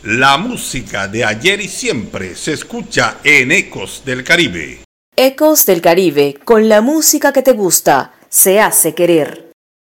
La música de ayer y siempre se escucha en Ecos del Caribe. Ecos del Caribe, con la música que te gusta, se hace querer.